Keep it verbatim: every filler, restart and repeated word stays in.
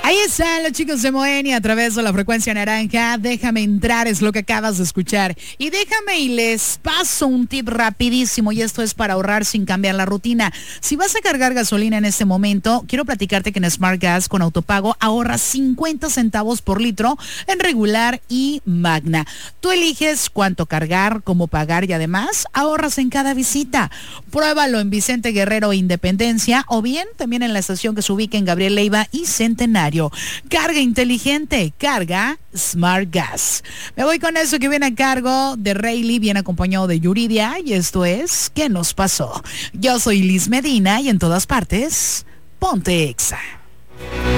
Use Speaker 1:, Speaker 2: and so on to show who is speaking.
Speaker 1: Ahí están los chicos de Moenia a través de la frecuencia naranja. Déjame entrar, es lo que acabas de escuchar. Y déjame y les paso un tip rapidísimo, y esto es para ahorrar sin cambiar la rutina. Si vas a cargar gasolina en este momento, quiero platicarte que en Smart Gas con autopago ahorras cincuenta centavos por litro en regular y magna. Tú eliges cuánto cargar, cómo pagar y además ahorras en cada visita. Pruébalo en Vicente Guerrero e Independencia, o bien también en la estación que se ubica en Gabriel Leiva y Centenario. Carga inteligente, carga Smart Gas. Me voy con eso que viene a cargo de Rayleigh, bien acompañado de Yuridia, y esto es ¿Qué nos pasó? Yo soy Liz Medina y en todas partes, ponte Exa.